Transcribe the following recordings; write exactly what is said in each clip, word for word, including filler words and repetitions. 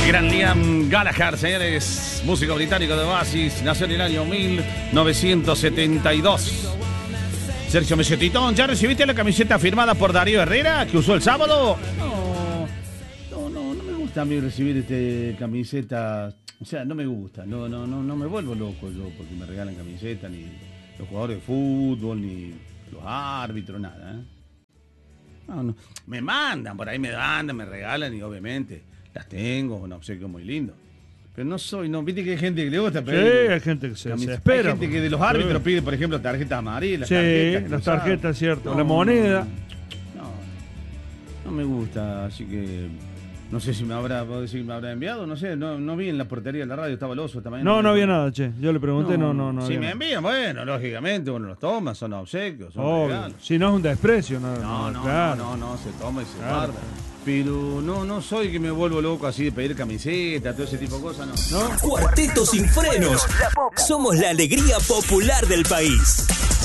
Gran Liam Gallagher, señores, músico británico de Oasis, nació en el año mil novecientos setenta y dos. Sergio Mesetitón, ¿ya recibiste la camiseta firmada por Darío Herrera que usó el sábado? No, no, no, no me gusta a mí recibir este camiseta, o sea, no me gusta, no, no, no, no me vuelvo loco yo porque me regalan camiseta, ni los jugadores de fútbol, ni los árbitros, nada, ¿eh? No, no. Me mandan, por ahí me mandan, me regalan y obviamente las tengo, un obsequio muy lindo. Pero no soy, no, viste que hay gente que le gusta pedir. Sí, hay gente que se, se espera. Hay gente que de los árbitros sí. pide, por ejemplo, tarjetas amarillas. Sí, tarjetas las tarjetas, cierto. No, la moneda. No, no me gusta, así que no sé si me habrá, puedo decir, me habrá enviado, no sé, no, no vi en la portería de la radio, estaba el oso esta mañana. No, no había nada, che. Yo le pregunté, no, no, no. no si había me envían, bueno, lógicamente uno los toma, son obsequios, son Obvio. regalos. Si no es un desprecio, no. No, no, claro. no, no, no, se toma y se Claro. guarda. Pero no, no soy que me vuelvo loco así de pedir camiseta, todo ese tipo de cosas, no. ¿No? Cuarteto sin frenos. Somos la alegría popular del país.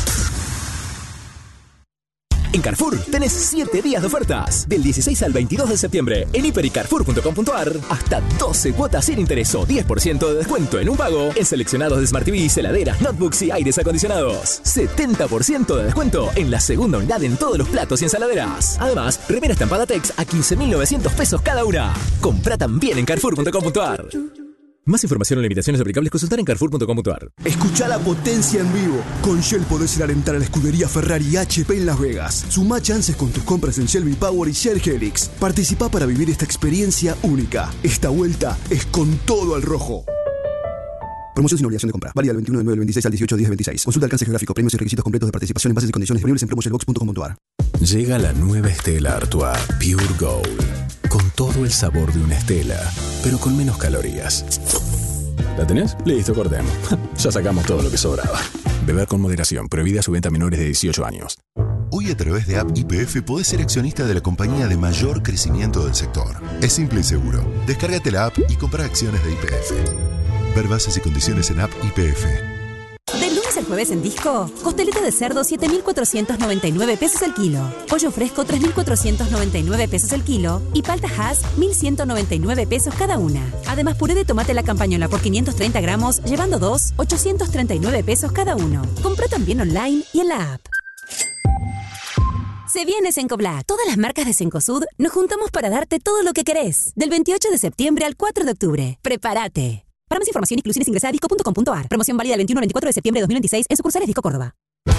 En Carrefour tenés siete días de ofertas. Del dieciséis al veintidós de septiembre. En hiper y carrefour punto com punto ar. Hasta doce cuotas sin interés o diez por ciento de descuento en un pago. En seleccionados de Smart T V, heladeras, notebooks y aires acondicionados. setenta por ciento de descuento en la segunda unidad en todos los platos y ensaladeras. Además, remera estampada Tex a quince mil novecientos pesos cada una. Comprá también en carrefour punto com punto ar. Más información o limitaciones aplicables consultar en carrefour punto com punto ar. Escuchá la potencia en vivo. Con Shell podés ir a alentar a la escudería Ferrari H P en Las Vegas. Sumá chances con tus compras en Shell V-Power y Shell Helix. Participá para vivir esta experiencia única. Esta vuelta es con todo al rojo. Promoción sin obligación de compra. Válida del veintiuno de nueve del veintiséis al dieciocho de diez del veintiséis. Consulta alcance geográfico, premios y requisitos completos de participación en bases y condiciones disponibles en promoshellbox punto com punto ar. Llega la nueva Stella Artois Pure Gold. Con todo el sabor de una Stella, pero con menos calorías. ¿La tenés? Listo, cortemos. Ya sacamos todo lo que sobraba. Beber con moderación. Prohibida su venta a menores de dieciocho años. Hoy a través de App Y P F podés ser accionista de la compañía de mayor crecimiento del sector. Es simple y seguro. Descárgate la app y compra acciones de Y P F. Ver bases y condiciones en App Y P F. Del lunes al jueves en Disco, costeleta de cerdo siete mil cuatrocientos noventa y nueve pesos el kilo, pollo fresco tres mil cuatrocientos noventa y nueve pesos el kilo y palta Hass mil ciento noventa y nueve pesos cada una. Además, puré de tomate La Campañola por quinientos treinta gramos, llevando dos, ochocientos treinta y nueve pesos cada uno. Comprá también online y en la app. Se viene Cencoblack. Todas las marcas de Cencosud nos juntamos para darte todo lo que querés. Del veintiocho de septiembre al cuatro de octubre. ¡Prepárate! Para más información, inclusiones, ingresa a disco punto com punto ar. Promoción válida del veintiuno al veinticuatro de septiembre de dos mil veintiséis en sucursales Disco Córdoba.